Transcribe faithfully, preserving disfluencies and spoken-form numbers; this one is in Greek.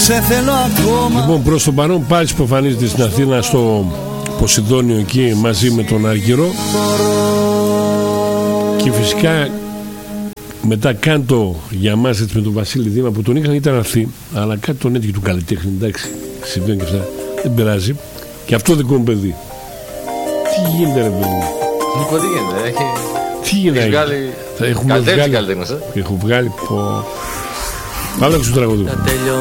Σε θέλω ακόμα. Λοιπόν, προς το παρόν πάλι προφανίζεται στην Αθήνα στο Ποσειδόνιο εκεί μαζί με τον Άργυρο. Και φυσικά μετά κάντο για μας έτσι με τον Βασίλη Δήμα που τον είχαν ήταν αρθεί, αλλά κάτι τον έτυχε του καλλιτέχνη. Εντάξει, συμβαίνει και αυτά, δεν πειράζει. Και αυτό δικό μου παιδί. Τι γίνεται ρε παιδί μου? Νίκο, τι γίνεται? Έχει... Τι γίνεται? Βγάλει... Θα έχουμε βγάλει... καλλιτέχνης, ε? Έχω βγάλει... Πω... Πάμε να το τραγουδούμε.